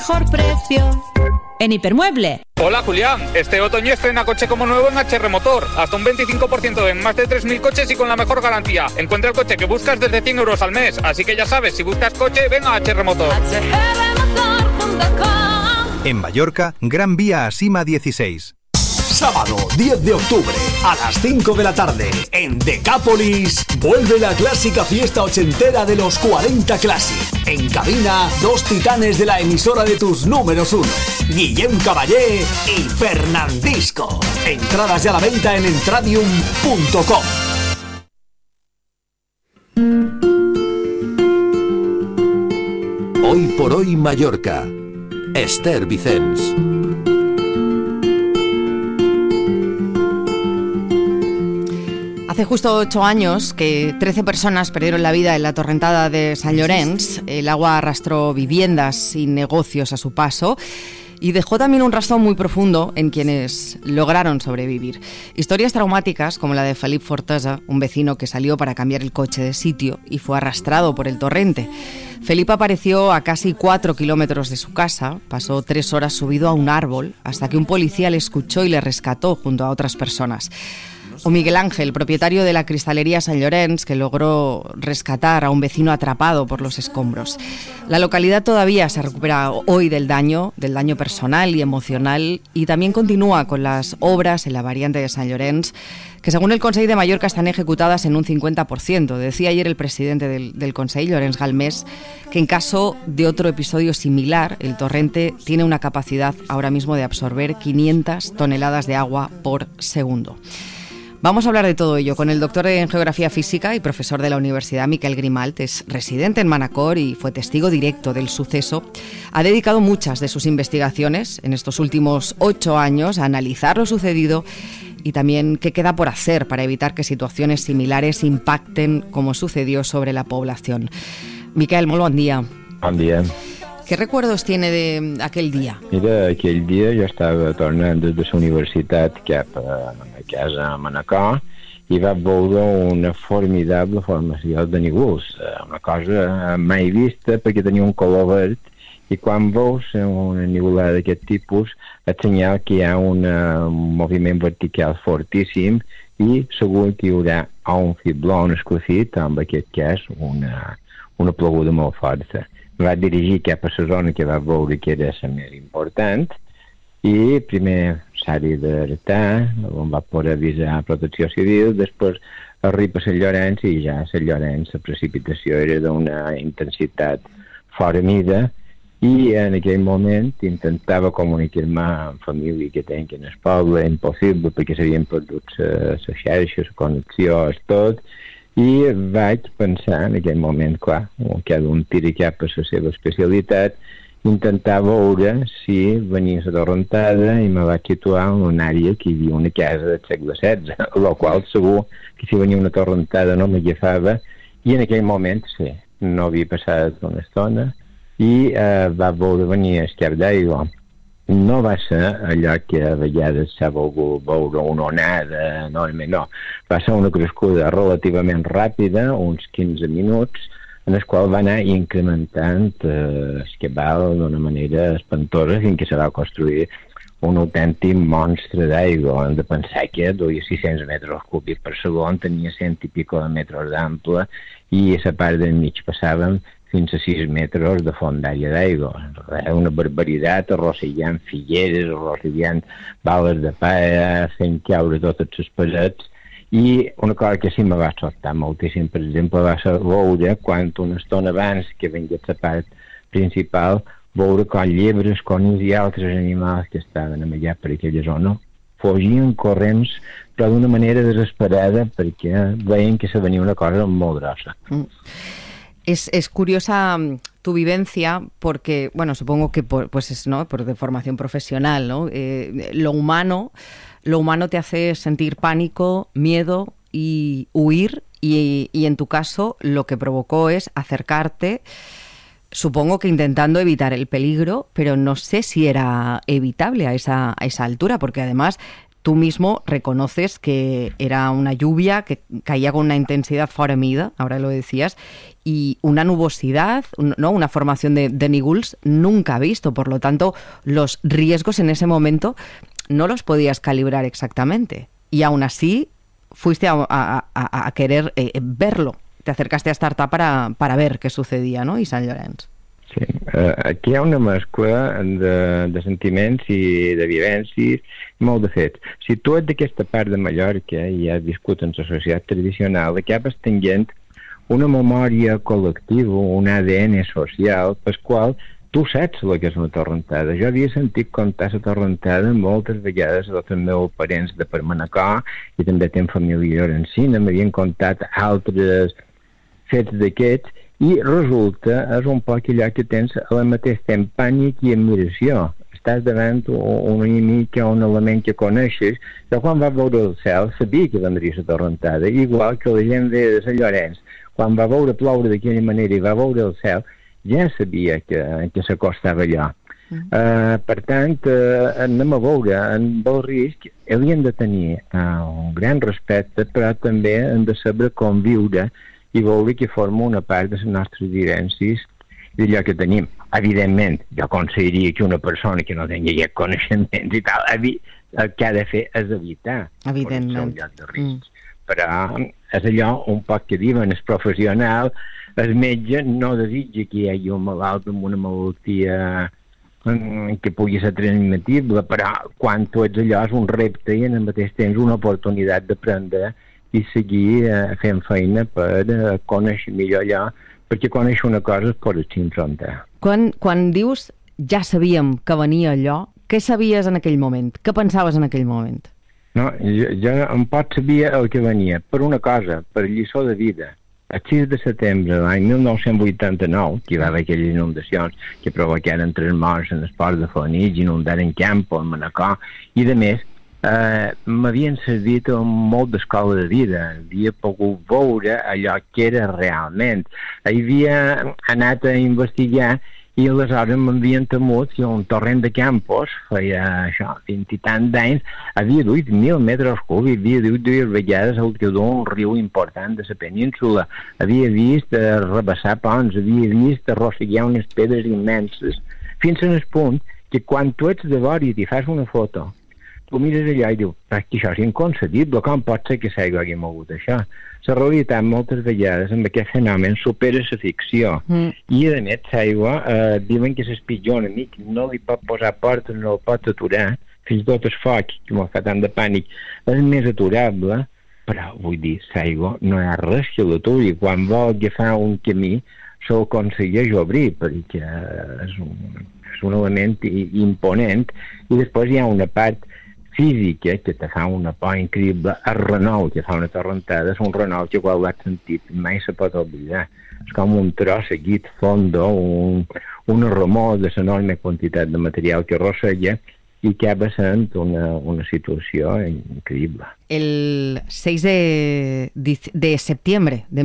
mejor precio. En Hipermueble. Hola Julián, este otoño estrena coche como nuevo en HR Motor. Hasta un 25% en más de 3.000 coches y con la mejor garantía. Encuentra el coche que buscas desde 100 euros al mes. Así que ya sabes, si buscas coche, ven a HR Motor. En Mallorca, Gran Vía a Sima 16. Sábado 10 de octubre a las 5 de la tarde en Decápolis vuelve la clásica fiesta ochentera de los 40 Classic. En cabina, dos titanes de la emisora de tus números uno, Guillem Caballé y Fernandisco. Entradas ya a la venta en entradium.com. Hoy por hoy Mallorca. Esther Vicens. Hace justo 8 años que 13 personas perdieron la vida en la torrentada de Sant Llorenç. El agua arrastró viviendas y negocios a su paso y dejó también un rastro muy profundo en quienes lograron sobrevivir. Historias traumáticas como la de Felip Fortesa, un vecino que salió para cambiar el coche de sitio y fue arrastrado por el torrente. Felip apareció a casi 4 kilómetros de su casa, pasó 3 horas subido a un árbol hasta que un policía le escuchó y le rescató junto a otras personas. O Miguel Ángel, propietario de la cristalería Sant Llorenç, que logró rescatar a un vecino atrapado por los escombros. La localidad todavía se recupera hoy del daño personal y emocional, y también continúa con las obras en la variante de Sant Llorenç, que según el Consell de Mallorca están ejecutadas en un 50%. Decía ayer el presidente del Consell, Llorenç Galmés, que en caso de otro episodio similar, el torrente tiene una capacidad ahora mismo de absorber 500 toneladas de agua por segundo. Vamos a hablar de todo ello con el doctor en Geografía Física y profesor de la Universidad, Miquel Grimalt. Es residente en Manacor y fue testigo directo del suceso. Ha dedicado muchas de sus investigaciones en estos últimos 8 años a analizar lo sucedido y también qué queda por hacer para evitar que situaciones similares impacten como sucedió sobre la población. Miquel, molt bon dia. Bon dia. ¿Qué recuerdos tiene de aquel día? Mira, aquell dia jo estava tornant des de la universitat cap a casa a Manacor i va veure una formidable formació de nígols, una cosa mai vista perquè tenia un color verd, i quan veus una nígula d'aquest tipus et senyala que hi ha un moviment vertical fortíssim i segur que hi haurà un fibló, un esclafit, en aquest cas una ploguda molt forta. Va dirigir cap a la zona que va veure que era la més important i primer s'ha-hi d'alertar, on va poder avisar a Protecció Civil, després arriba a Sant Llorenç i ja a Sant Llorenç la precipitació era d'una intensitat fora mida i en aquell moment intentava comunicar-me amb família que tenien al poble, impossible perquè s'havien perdut la xarxa, la connexió, tot. I vaig pensar en aquell moment, clar, cada un tira cap a la seva especialitat, intentar veure si venia la torrentada i me vaig situar en una àrea que hi havia una casa del segle XVI, la qual segur que si venia una torrentada no m'agafava, i en aquell moment, sí, no havia passat una estona i va veure venir el cap d'aigua. No va ser allò que a vegades s'ha volgut veure una onada enorme, no. Va ser una crescuda relativament ràpida, uns 15 minuts, en el qual va anar incrementant el cabal d'una manera espantosa fins que se va construir un autèntic monstre d'aigua. Hem de pensar que duia 600 metres cúbics per segon, tenia 100 i pico de metres d'ample i a la part del mig passàvem fins a 6 metres de font d'àrea d'aigua. Una barbaritat, arrossellant figueres, arrossellant bales de pa, fent caure totes les parets. I una cosa que sí me va sobtar moltíssim, per exemple, va ser veure quan una estona abans que venia la part principal, veure com llebres, conills i altres animals que estaven allà per aquella zona fugien corrents, però d'una manera desesperada perquè veien que se venia una cosa molt grossa. Es curiosa tu vivencia porque, bueno, supongo que por de formación profesional, ¿no? Lo humano te hace sentir pánico, miedo y huir y en tu caso lo que provocó es acercarte, supongo que intentando evitar el peligro, pero no sé si era evitable a esa altura porque además tú mismo reconoces que era una lluvia que caía con una intensidad fora mida, ahora lo decías, y una nubosidad, ¿no? Una formación de nígols nunca visto. Por lo tanto, los riesgos en ese momento no los podías calibrar exactamente. Y aún así, fuiste a querer verlo. Te acercaste a Estartà para ver què sucedia, no? I Sant Llorenç. Sí, aquí hi ha una mescla de sentiments i de vivències, molt de fets. Si tu ets d'aquesta part de Mallorca i has viscut en la societat tradicional, acabes tenint una memòria col·lectiva, un ADN social, pel qual tu saps el que és una torrentada. Jo havia sentit contar la torrentada moltes vegades a tots els meus parents de per Manacor i també tenc família en Cina, m'havien contat altres fets d'aquests, i resulta, és un poc allò que tens al mateix temps pànic i admiració. Estàs davant un enemic o un element que coneixes. Jo quan va veure el cel sabia que vendria la torrentada, igual que la gent ve de Sant Llorenç. Quan va veure ploure d'aquella manera i va veure el cel, ja sabia que s'acostava allò. Per tant, anem a veure, amb el risc, hauríem de tenir un gran respecte, però també hem de saber conviure i veure que forma una part de les nostres vivències d'allò que tenim. Evidentment, jo consideraria que una persona que no tingui aquest coneixements i tal, el que ha de fer és evitar el lloc de risc. Però és allò un poc que diuen, el professional, el metge no desitja que hi hagi un malalt amb una malaltia que pugui ser transmissible, però quan tu ets allò és un repte i en el mateix temps una oportunitat d'aprendre i seguir fent feina per conèixer millor allò, perquè conèixer una cosa es pot enfrontar. Quan dius ja sabíem que venia allò, què sabies en aquell moment? Què pensaves en aquell moment? No, jo en pot sabia el que venia, per una cosa, per lliçó de vida. El 6 de setembre de l'any 1989, que hi va haver aquelles inundacions que provocaren 3 morts en el port de Fonix, inundaren Campo, en Manacor, i de més, m'havien servit molt d'escola de vida. Havia pogut veure allò que era realment. Havia anat a investigar i aleshores m'havien temut que un torrent de Campos, feia això, 20 i tant d'anys, havia duit 1.000 metres cúbics, havia duit 2 vegades el que du un riu important de la península, havia vist rebassar ponts, havia vist arrossegar unes pedres immenses, fins al punt que quan tu ets de vora i t'hi fas una foto, tu mires allà i dius, però que això és inconcebible, com pot ser que s'hagi hagi mogut això? La realitat moltes vegades amb aquest fenomen supera la ficció. I a més, l'aigua, diuen que s'espitjó una mica, no li pot posar portes, no el pot aturar, fins i tot el foc, que m'ho fa tant de pànic, és més aturable, però vull dir, l'aigua no hi ha res que l'aturi. Quan vol agafar un camí, se'l aconsegueix obrir, perquè és un element imponent, i després hi ha una part física que te fa una por increïble. El renou que fa una torrentada és un renou que quan l'has sentit mai se pot oblidar. És com un tros seguit fondo, una remor de l'enorme quantitat de material que arrossega i que acaba sent una situació increïble. El 6 de septiembre de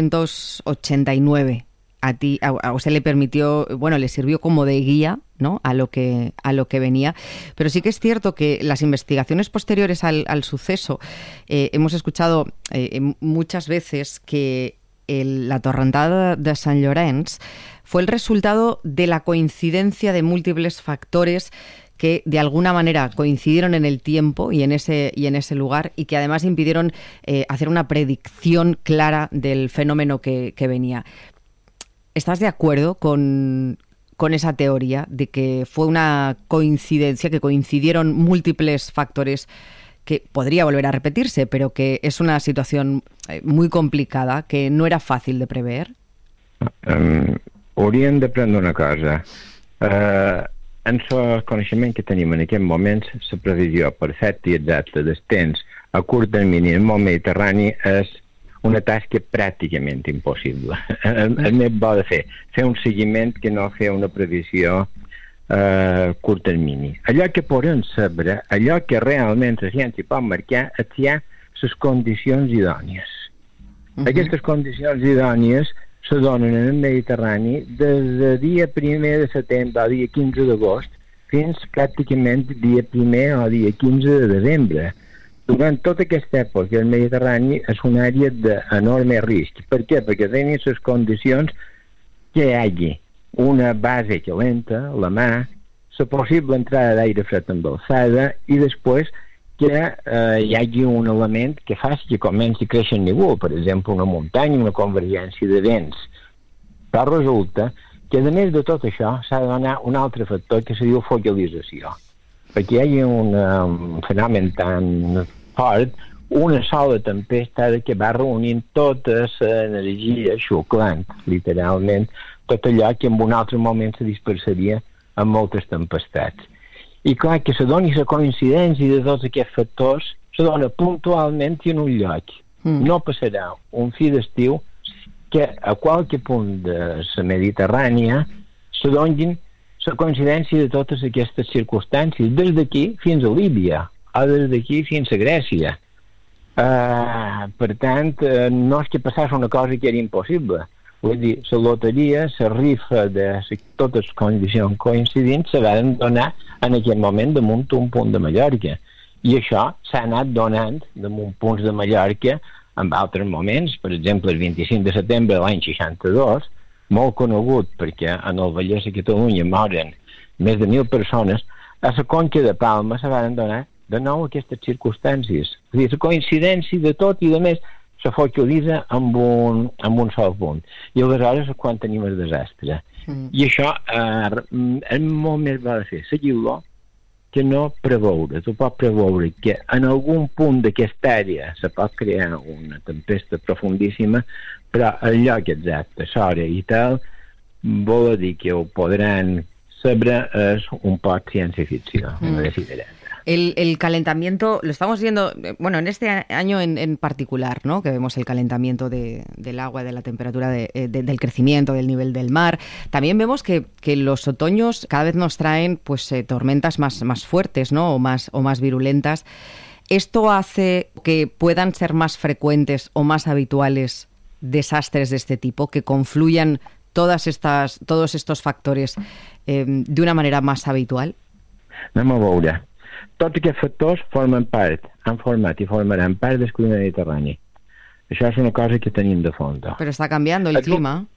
1989 a usted le permitió, bueno, le sirvió como de guía, ¿no?, a lo que venía, pero sí que es cierto que las investigaciones posteriores al suceso, hemos escuchado muchas veces que la torrentada de Sant Llorenç fue el resultado de la coincidencia de múltiples factores que de alguna manera coincidieron en el tiempo y en ese lugar, y que además impidieron hacer una predicción clara del fenómeno que venía. ¿Estás de acuerdo con esa teoría de que fue una coincidencia, que coincidieron múltiples factores, que podría volver a repetirse, pero que es una situación muy complicada, que no era fácil de prever? Hauríem d'aprendre una cosa. En el coneixement que tenim en aquest moment, la previsió perfecta i exacta del temps a curt termini en el món mediterrani és una tasca pràcticament impossible. El més bo de fer un seguiment que no fer una previsió a curt termini. Allò que podem saber, allò que realment la ciència pot marcar, és hi ha les condicions idònies. Aquestes condicions idònies se donen en el Mediterrani des del dia 1 de setembre al dia 15 d'agost, fins pràcticament dia 1 o dia 15 de desembre. Durant tota aquesta època, el Mediterrani és una àrea d'enorme risc. Per què? Perquè tenen les condicions que hi hagi una base calenta, la mar, la possible entrada d'aire fred amb alçada i després que hi hagi un element que faci que comenci a créixer el nivell, per exemple, una muntanya, una convergència de vents. Però resulta que, a més de tot això, s'ha de donar un altre factor que se diu focalització. Perquè hi hagi un fenomen tan fort, una sola tempesta que va reunint tota l'energia xuclant, literalment, tot allò que en un altre moment se dispersaria en moltes tempestats. I clar, que se doni la coincidència de tots aquests factors, se dona puntualment en un lloc. No passarà un fi d'estiu que a qualque punt de la Mediterrània se donin la coincidència de totes aquestes circumstàncies, des d'aquí fins a Líbia, o des d'aquí fins a Grècia. Per tant, no és que passés una cosa que era impossible. Vull dir, la loteria, la rifa de totes les condicions coincidents se van donar en aquell moment damunt un punt de Mallorca. I això s'ha anat donant damunt punts de Mallorca en altres moments. Per exemple, el 25 de setembre de l'any 62, molt conegut perquè en el Vallès de Catalunya moren més de 1.000 persones, a la Conca de Palma se van donar de nou aquestes circumstàncies. És a dir, la coincidència de tot i de més se focalitza amb un sol punt. I aleshores és quan tenim el desastre. I això és molt més val fer seguir-lo que no preveure. Tu pots preveure que en algun punt d'aquesta àrea se pot crear una tempesta profundíssima, però el lloc exacte, l'hora i tal, vol dir que ho podran saber és un poc ciència-ficció, no decidirem. El calentamiento, lo estamos viendo, bueno, en este año en particular, ¿no? Que vemos el calentamiento del agua, de la temperatura, del crecimiento del nivel del mar. También vemos que los otoños cada vez nos traen pues tormentas más fuertes, ¿no? O más virulentas. ¿Esto hace que puedan ser más frecuentes o más habituales desastres de este tipo, que confluyan todos estos factores de una manera más habitual? Anem a veure. Tots aquests factors han format i formaran part del clima mediterrani. Això és una cosa que tenim de fons. Però està canviant el clima?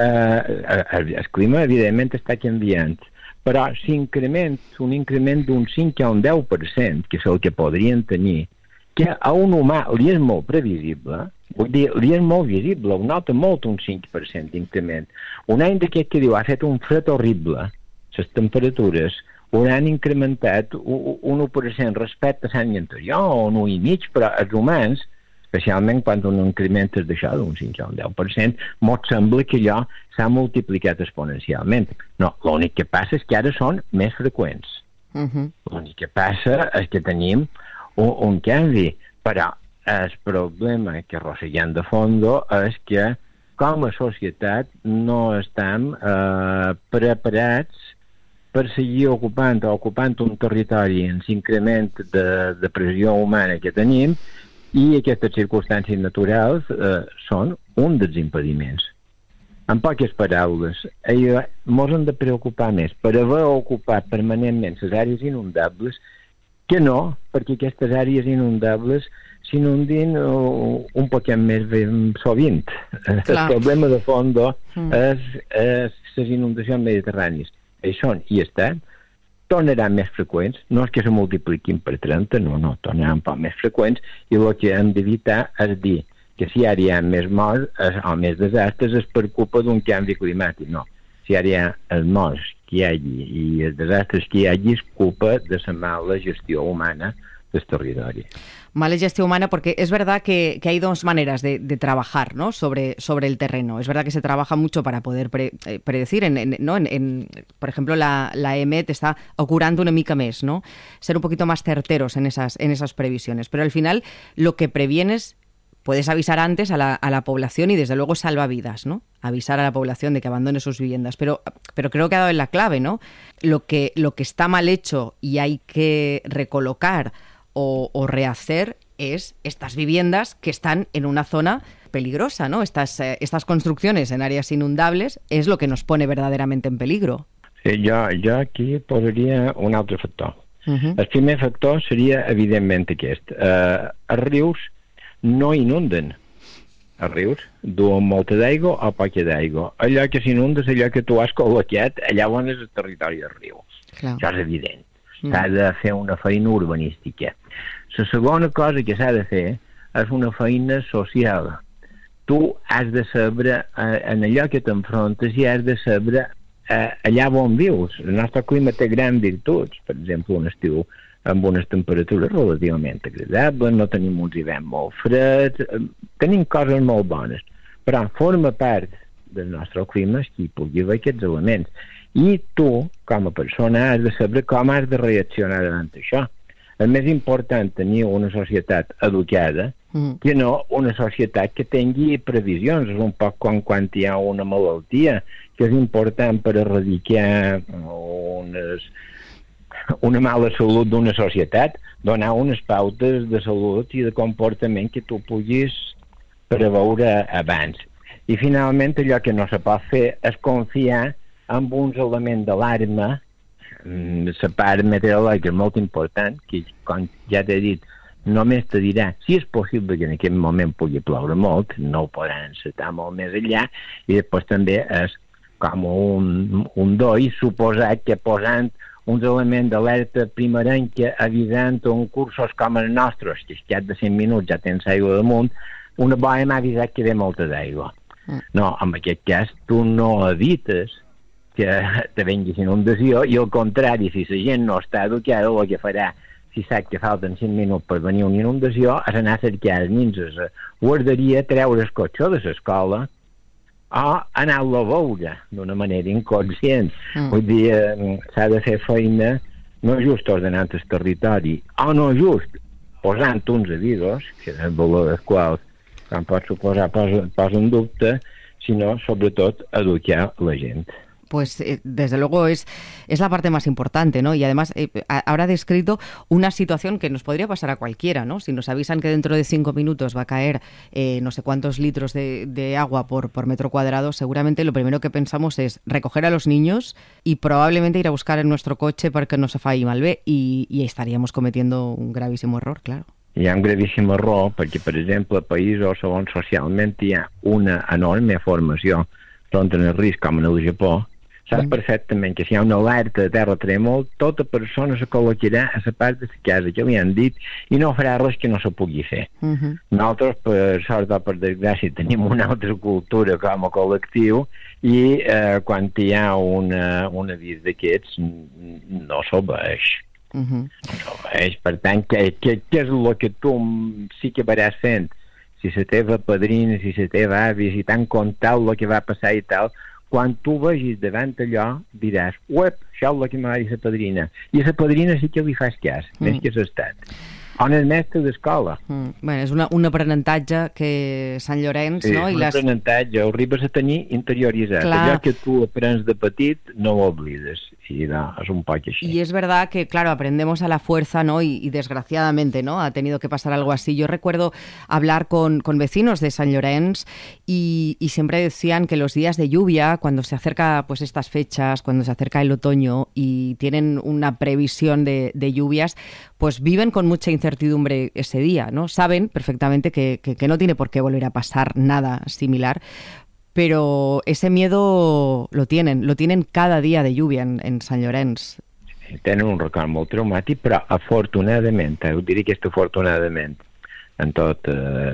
El clima, evidentment, està canviant. Però si un increment d'un 5 a un 10%, que és el que podrien tenir, que a un humà li és molt previsible, vull dir, li és molt visible, ho nota molt un 5% d'increment. Un any d'aquest que diu ha fet un fred horrible, les temperatures hauran incrementat un 1% respecte a l'any anterior, o un 1,5%, però els humans, especialment quan un increment és d'això, d'un 5 o un 10%, mos sembla que allò s'ha multiplicat exponencialment. No, l'únic que passa és que ara són més freqüents. L'únic que passa és que tenim un canvi, però el problema que arrosseguem de fons és que com a societat no estem preparats per seguir ocupant un territori en l'increment de pressió humana que tenim, i aquestes circumstàncies naturals són un dels impediments. En poques paraules, ens hem de preocupar més per haver ocupat permanentment les àrees inundables que no perquè aquestes àrees inundables s'inundin un poquet més ben sovint. El problema de fons és les inundacions mediterrànies. Són i estan, tornaran més freqüents, no és que se multipliquin per 30, no, tornaran poc més freqüents, i el que hem d'evitar és dir que si ara hi ha més morts o més desastres és per culpa d'un canvi climàtic. No, si ara hi ha els morts que hi hagi i els desastres que hi hagi és culpa de la mala gestió humana del territori. Mala gestión humana, porque es verdad que hay dos maneras de trabajar, ¿no? sobre el terreno. Es verdad que se trabaja mucho para poder predecir. Por ejemplo, la EMET está augurando una mica més, ¿no? Ser un poquito más certeros en esas previsiones. Pero al final, lo que previenes, puedes avisar antes a la población y desde luego salva vidas, ¿no? Avisar a la población de que abandone sus viviendas. Pero creo que ha dado en la clave, ¿no? Lo que está mal hecho y hay que recolocar o rehacer es estas viviendas que están en una zona peligrosa, ¿no? Estas construcciones en áreas inundables es lo que nos pone verdaderamente en peligro. Jo aquí posaria un altre factor. El primer factor seria, evidentment, aquest. Els rius no inunden. Els rius duen molta d'aigua o poca d'aigua. Allò que s'inunda és allò que tu has col·locat allà on és el territori del riu. Clar. Això és evident. S'ha de fer una feina urbanística. La segona cosa que s'ha de fer és una feina social. Tu has de saber, en allò que t'enfrontes, i has de saber allà on vius. El nostre clima té grans virtuts. Per exemple, un estiu amb unes temperatures relativament agradables, no tenim uns hiverns molt freds, tenim coses molt bones, però forma part del nostre clima que hi pugui haver aquests elements. I tu, com a persona, has de saber com has de reaccionar davant això. És més important tenir una societat educada que no una societat que tingui previsions. És un poc com quan hi ha una malaltia que és important per erradicar una mala salut d'una societat, donar unes pautes de salut i de comportament que tu puguis preveure abans. I finalment allò que no se pot fer és confiar en uns elements d'alarma. La part meteorològica és molt important, que com ja t'he dit, només te dirà si és possible que en aquest moment pugui ploure molt, no ho podran encetar molt més enllà, i després també és com un doi suposat que posant uns elements d'alerta primerenca avisant un cursos com els nostres, que cap de 5 minuts ja tens aigua damunt, una boia m'ha avisat que ve molta d'aigua. No, en aquest cas tu no evites que te venguis inundació, i al contrari, si la gent no està educada, el que farà, si sap que falten 5 minuts per venir una inundació, és anar a cercar els nins a la guarderia, treure el cotxe de l'escola o anar-lo a veure d'una manera inconscient. Vull dir, s'ha de fer feina no just ordenant el territori, o no just posant uns avisos, que el valor dels quals, com pot suposar, posa en dubte, sinó, sobretot, educar la gent. Pues desde luego es la parte más importante, ¿no? Y además habrá descrito una situación que nos podría pasar a cualquiera, ¿no? Si nos avisan que dentro de 5 minutos va a caer no sé cuántos litros de agua por metro cuadrado, seguramente lo primero que pensamos es recoger a los niños y probablemente ir a buscar en nuestro coche perquè no se faci malbé, y estaríamos cometiendo un gravísimo error, claro. Hi ha un gravíssim error perquè, per exemple, a països on socialment hi ha una enorme formació contra el risc, com en el Japó, saps perfectament que si hi ha una alerta de terratrèmol, tota persona se col·locarà a la part de la casa que li han dit i no farà res que no se pugui fer. Nosaltres, per sort o per desgràcia, tenim una altra cultura com a col·lectiu i quan hi ha un avís d'aquests no s'obeix. Per tant, què és el que tu sí que veràs fent? Si la teva padrina, si la teva àvia, si t'han contat el que va passar i tal, quan tu vegis davant allò, diràs, uep, això és el que m'ha dit la padrina. I a la padrina sí que li fas cas, més que l'estat. On és mestre d'escola. Bueno, és un aprenentatge que Sant Llorenç... Sí, no? Un aprenentatge, ho arribes a tenir interioritzat. Clar. Allò que tu aprens de petit no ho oblides. Y no, es un poco así. Y es verdad que, claro, aprendemos a la fuerza, ¿no? Y desgraciadamente, ¿no? Ha tenido que pasar algo así. Yo recuerdo hablar con vecinos de Sant Llorenç y siempre decían que los días de lluvia, cuando se acerca pues estas fechas, cuando se acerca el otoño y tienen una previsión de lluvias, pues viven con mucha incertidumbre ese día, ¿no? Saben perfectamente que no tiene por qué volver a pasar nada similar, pero ese miedo lo tienen cada día de lluvia en Sant Llorenç. Tenen un record molt traumàtic, però afortunadament, ho diré que és afortunadament, en tot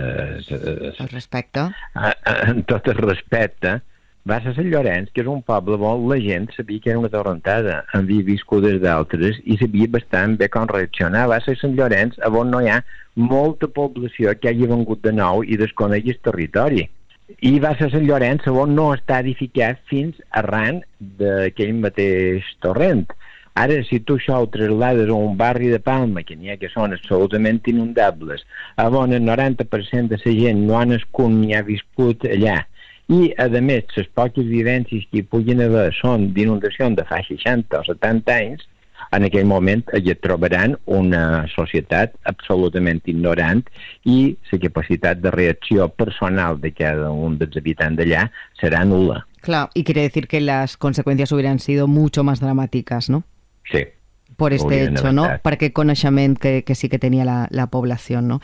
el respecte, en tot el respecte, va ser Sant Llorenç, que és un poble on la gent sabia que era una torrentada, havia viscut des d'altres i sabia bastant bé com reaccionar. Va ser Sant Llorenç on no hi ha molta població que hagi vengut de nou i desconeix el territori. I va ser Sant Llorenç on no està edificat fins arran d'aquell mateix torrent. Ara, si tu això ho traslades a un barri de Palma, que n'hi ha que són absolutament inundables, on el 90% de la gent no ha nascut ni ha viscut allà, i, a més, les poques vivències que hi puguin haver són d'inundacions de fa 60 o 70 anys, en aquell moment allà trobaran una societat absolutament ignorant i la capacitat de reacció personal de cada un dels habitants d'allà serà nul·la. Claro, y quiere decir que las consecuencias hubieran sido mucho más dramáticas, ¿no? Sí. Por este hecho, ¿no? Per aquest coneixement que sí que tenia la població, no?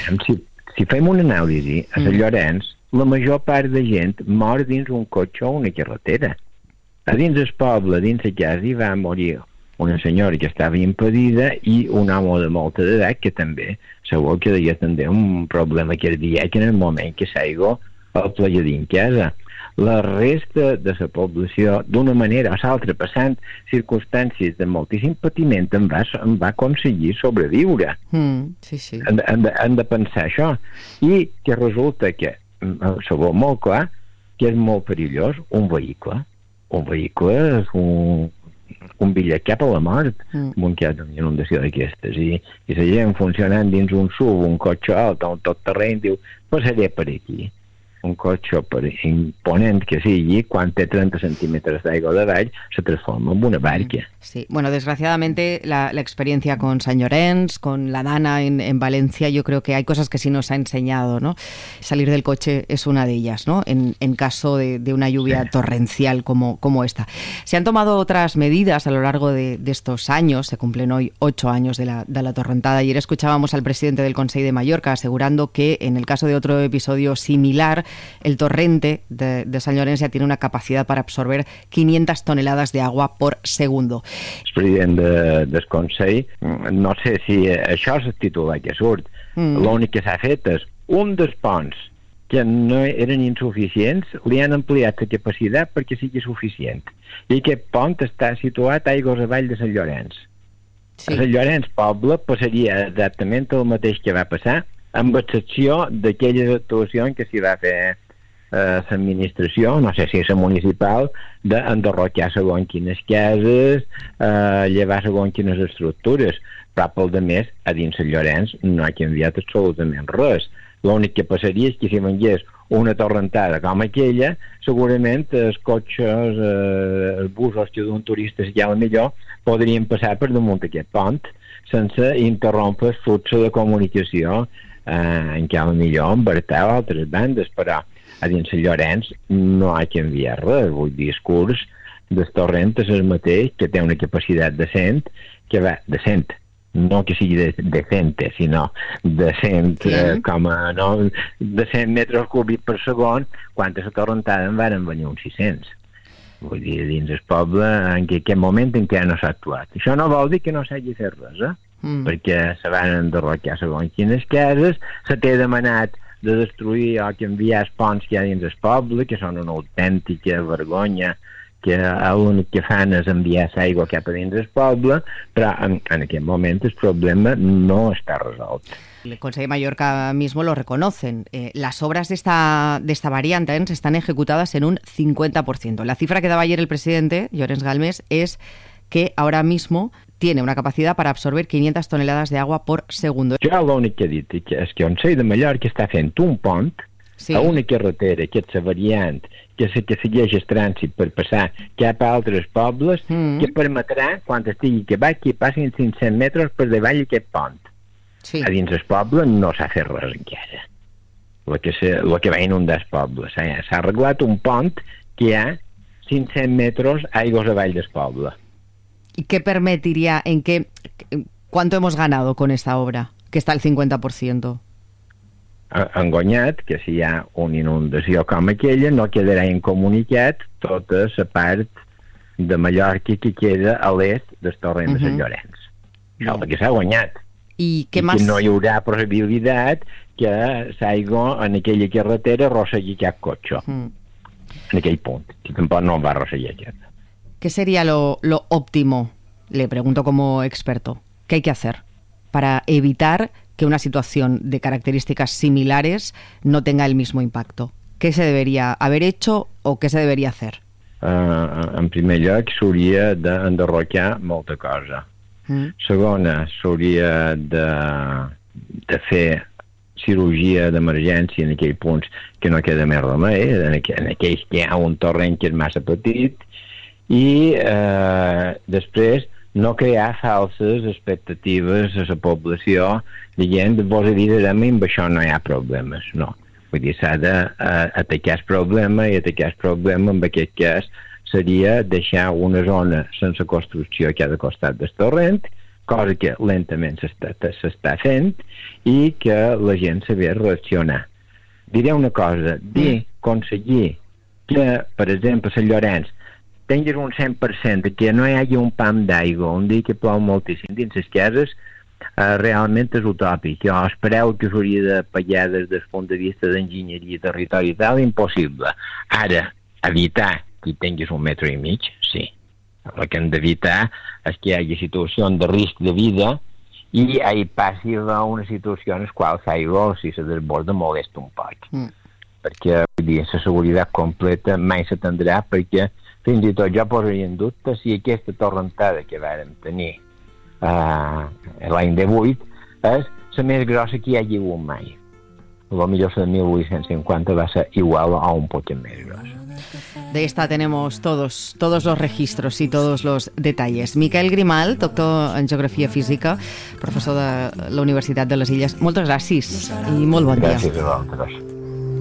Si fem una anàlisi, a Sant Llorenç, la major part de gent mor dins un cotxe o una carretera. A dins del poble, dins la casa, hi va morir una senyora que estava impedida i un home de molta edat que també segur que deia també un problema cardíac en el moment que s'aigua al plaer dins casa. La resta de la població, d'una manera o l'altra, passant circumstàncies de moltíssim patiment, en va aconseguir sobreviure. Sí. Han de pensar això. I que resulta que, se veu molt clar, que és molt perillós un vehicle. Un vehicle és un bitllet cap a la mort, en un cas d'una inundació d'aquestes. I la gent funcionant dins un SUV, un cotxe alt, un tot terreny, diu, passaré per aquí. Un cotxe per imponent que sigui, quan té 30 centímetros d'aigua de vall, se transforma en una barca. Sí, bueno, desgraciadamente la experiencia con San Llorenç, con la Dana en Valencia, yo creo que hay cosas que sí nos ha enseñado, ¿no? Salir del coche es una de ellas, ¿no? En caso de una lluvia torrencial como esta. Se han tomado otras medidas a lo largo de estos años, se cumplen hoy 8 años de la torrentada. Ayer escuchábamos al presidente del Consell de Mallorca asegurando que en el caso de otro episodio similar, el torrente de Sant Llorenç ja tiene una capacidad para absorber 500 toneladas de agua por segundo. El president del Consell, no sé si això és el titular que surt. L'únic que s'ha fet és un dels ponts que no eren insuficients, li han ampliat la capacitat perquè sigui suficient. I aquest pont està situat a aigües avall de Sant Llorenç. Sí. A Sant Llorenç poble passaria exactament el mateix que va passar, amb excepció d'aquelles actuacions que s'hi va fer l'administració, no sé si és la municipal, d'enderrocar segons quines cases, llevar segons quines estructures, però pel de més, a dins Sant Llorenç no ha canviat absolutament res. L'únic que passaria és que si vengués una torrentada com aquella, segurament els cotxes, els busos que d'un turistes ja millor podrien passar per damunt d'aquest pont sense interrompre el flux de comunicació en què millor enverteu altres bandes, però a dins Sant Llorenç no ha canviat res. Vull dir, el curs del torrent és el mateix, que té una capacitat de 100, que va de 100, no que sigui de 100, sinó de 100, de 100 metres cúbics per segon, quan a la torrentada en van venir uns 600. Vull dir, dins el poble, en aquest moment en què no s'ha actuat. Això no vol dir que no s'hagi fet res, perquè se van enderrocar segons quines cases, se té demanat de destruir o canviar els ponts que hi ha dins el poble, que són una autèntica vergonya, que l'únic que fan és enviar l'aigua cap a dins el poble, però en aquest moment el problema no està resolt. El Consejo de Mallorca mismo lo reconocen. Las obras de esta variante están ejecutadas en un 50%. La cifra que daba ayer el presidente, Llorenç Galmés, es que ahora mismo tiene una capacidad para absorber 500 toneladas de agua por segundo. Jo l'únic que he dit és que el Consell de Mallorca està fent un pont a una carretera, que és la variant, que segueix el trànsit per passar cap a altres pobles, que permetrà, quan estigui acabat, que passin 500 metres per davall aquest pont. Sí. A dins el poble no s'ha fet res encara. El que va inundar el poble. S'ha arreglat un pont que hi ha 500 metres aigües avall del poble. ¿Y qué permitiría, cuánto hemos ganado con esta obra, que està al 50%? Han guanyat que si hi ha una inundació com aquella no quedarà incomunicat tota la part de Mallorca que queda a l'est del torrent de Sant Llorenç. Això és el que s'ha guanyat. I què més? Que no hi haurà possibilitat que l'aigua en aquella carretera arrossegui cap cotxe. En aquell punt, que tampoc no va arrossegar aquest. ¿Qué sería lo óptimo? Le pregunto como experto. ¿Qué hay que hacer para evitar que una situación de características similares no tenga el mismo impacto? ¿Qué se debería haber hecho o qué se debería hacer? En primer lloc, s'hauria d'enderrocar molta cosa. Segona, s'hauria de fer cirurgia d'emergència en aquells punts que no queda més remei, en aquells que hi ha un torrent que és massa petit, i després no crear falses expectatives a la població dient, vos avisarem i amb això no hi ha problemes, no. Vull dir, s'ha d'atacar el problema, i atacar el problema en aquest cas seria deixar una zona sense construcció que ha de costat del torrent, cosa que lentament s'està fent, i que la gent sabés reaccionar. Diré una cosa, aconseguir que, per exemple, a Sant Llorenç tinguis un 100% que no hi hagi un pam d'aigua un dia que plou moltíssim dins les cases, realment és utòpic. Jo espereu que s'hauria de pagar des del punt de vista d'enginyeria, territori i tal, impossible. Ara, evitar que tinguis 1,5 metres, sí. El que hem d'evitar és que hi hagi situacions de risc de vida i hi passi a una situació en la qual l'aigua, si se desborda, molesta un poc. Perquè, vull dir, la seguretat completa mai s'atendrà, perquè fins i tot jo posaria en dubte si aquesta torrentada que vàrem tenir l'any 18 és la més grossa que hi hagi hagut mai. A lo millor la de 1850 va ser igual o un poc més grossa. De esta tenemos todos los registros y todos los detalles. Miquel Grimal, doctor en Geografia Física, professor de la Universitat de les Illes. Moltes gràcies i molt bon dia. Gràcies a vosaltres.